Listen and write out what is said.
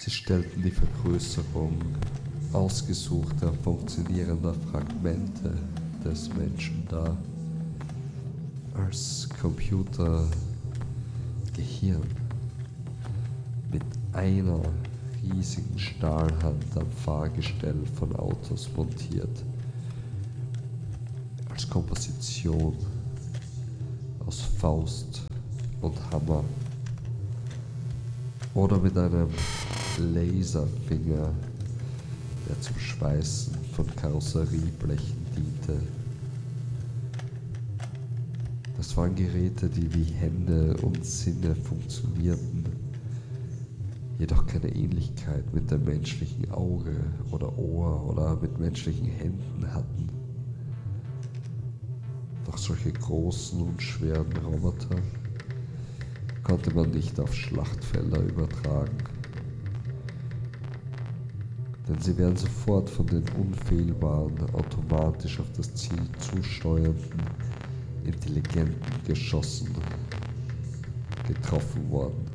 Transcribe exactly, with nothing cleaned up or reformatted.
Sie stellten die Vergrößerung ausgesuchter, funktionierender Fragmente des Menschen dar, als Computergehirn mit einer riesigen Stahlhand am Fahrgestell von Autos montiert, als Komposition aus Faust und Hammer oder mit einem Laserfinger, der zum Schweißen von Karosserieblechen diente. Das waren Geräte, die wie Hände und Sinne funktionierten, jedoch keine Ähnlichkeit mit dem menschlichen Auge oder Ohr oder mit menschlichen Händen hatten. Doch solche großen und schweren Roboter konnte man nicht auf Schlachtfelder übertragen, denn sie werden sofort von den unfehlbaren, automatisch auf das Ziel zusteuernden, intelligenten Geschossen getroffen worden.